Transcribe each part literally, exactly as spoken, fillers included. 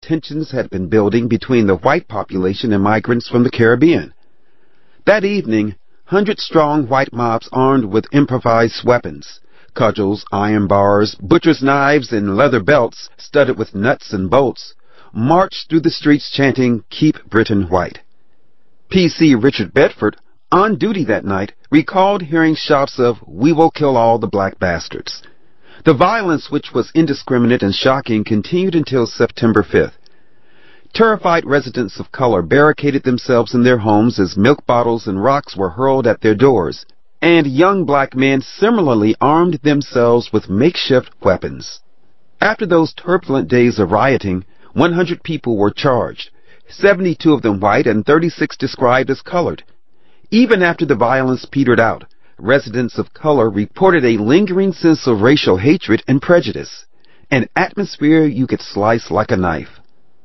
tensions had been building between the white population and migrants from the Caribbean. That evening, hundred-strong white mobs armed with improvised weapons, cudgels, iron bars, butcher's knives, and leather belts studded with nuts and bolts, marched through the streets chanting, "Keep Britain White." P C Richard Bedford, on duty that night, recalled hearing shouts of, "We will kill all the black bastards." The violence, which was indiscriminate and shocking, continued until September fifth. Terrified residents of color barricaded themselves in their homes as milk bottles and rocks were hurled at their doors, and young black men similarly armed themselves with makeshift weapons. After those turbulent days of rioting, one hundred people were charged, seventy-two of them white and thirty-six described as colored. Even after the violence petered out, residents of color reported a lingering sense of racial hatred and prejudice, an atmosphere you could slice like a knife.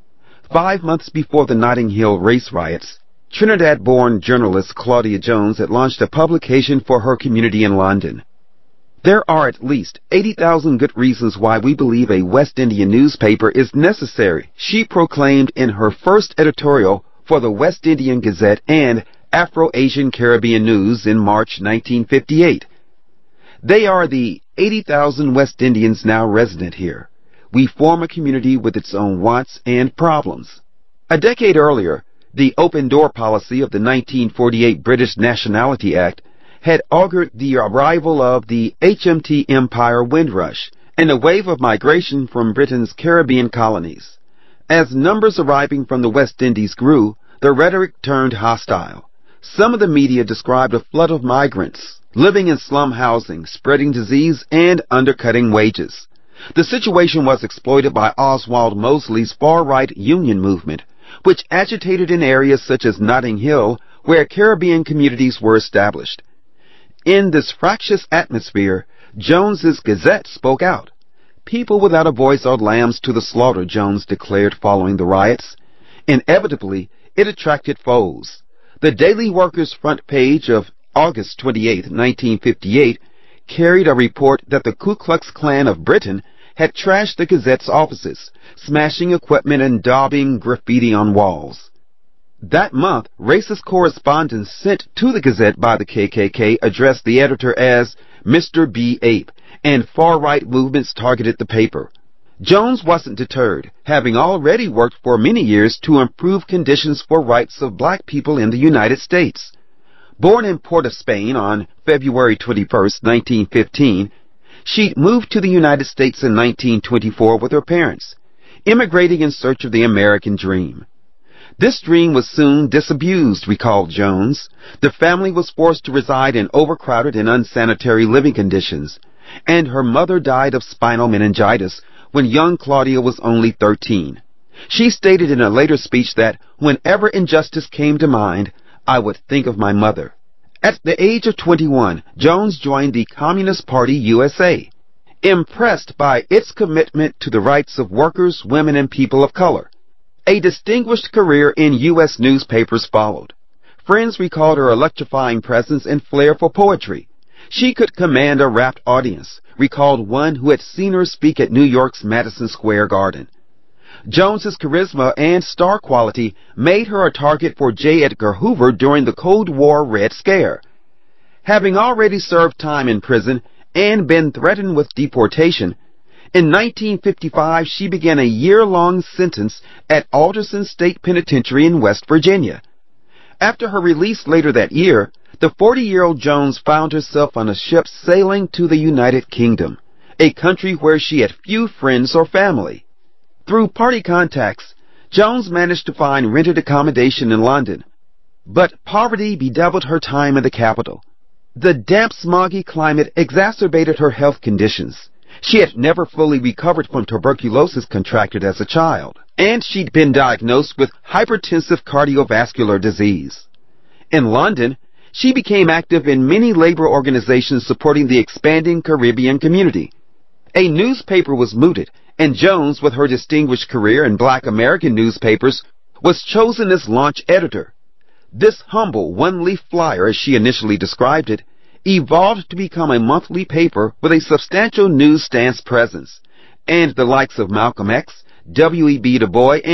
Five months before the Notting Hill race riots, Trinidad-born journalist Claudia Jones had launched a publication for her community in London. There are at least eighty thousand good reasons why we believe a West Indian newspaper is necessary, she proclaimed in her first editorial for the West Indian Gazette and Afro-Asian Caribbean News in March nineteen fifty-eight. They are the eighty thousand West Indians now resident here. We form a community with its own wants and problems. A decade earlier, the open door policy of the nineteen forty-eight British Nationality Act had augured the arrival of the H M T Empire Windrush and a wave of migration from Britain's Caribbean colonies. As numbers arriving from the West Indies grew, the rhetoric turned hostile. Some of the media described a flood of migrants living in slum housing, spreading disease, and undercutting wages. The situation was exploited by Oswald Mosley's far-right union movement, which agitated in areas such as Notting Hill, where Caribbean communities were established. In this fractious atmosphere, Jones's Gazette spoke out. People without a voice are lambs to the slaughter, Jones declared following the riots. Inevitably, it attracted foes. The Daily Worker's front page of August twenty-eighth, nineteen fifty-eight, carried a report that the Ku Klux Klan of Britain had trashed the Gazette's offices, smashing equipment and daubing graffiti on walls. That month, racist correspondence sent to the Gazette by the K K K addressed the editor as Mister B. Ape, and far-right movements targeted the paper. Jones wasn't deterred, having already worked for many years to improve conditions for rights of black people in the United States. Born in Port of Spain on February twenty-first, nineteen fifteen, she moved to the United States in nineteen twenty-four with her parents, immigrating in search of the American dream. This dream was soon disabused, recalled Jones. The family was forced to reside in overcrowded and unsanitary living conditions, and her mother died of spinal meningitis when young Claudia was only thirteen. She stated in a later speech that, whenever injustice came to mind, I would think of my mother. At the age of twenty-one, Jones joined the Communist Party U S A, impressed by its commitment to the rights of workers, women, and people of color. A distinguished career in U S newspapers followed. Friends recalled her electrifying presence and flair for poetry. She could command a rapt audience, recalled one who had seen her speak at New York's Madison Square Garden. Jones's charisma and star quality made her a target for J. Edgar Hoover during the Cold War Red Scare. Having already served time in prison and been threatened with deportation, in nineteen fifty-five she began a year-long sentence at Alderson State Penitentiary in West Virginia. After her release later that year, the forty-year-old Jones found herself on a ship sailing to the United Kingdom, a country where she had few friends or family. Through party contacts, Jones managed to find rented accommodation in London, but poverty bedeviled her time in the capital. The damp, smoggy climate exacerbated her health conditions. She had never fully recovered from tuberculosis contracted as a child, and she'd been diagnosed with hypertensive cardiovascular disease. In London, she became active in many labor organizations supporting the expanding Caribbean community. A newspaper was mooted, and Jones, with her distinguished career in black American newspapers, was chosen as launch editor. This humble one-leaf flyer, as she initially described it, evolved to become a monthly paper with a substantial newsstand presence, and the likes of Malcolm X, W E B Du Bois,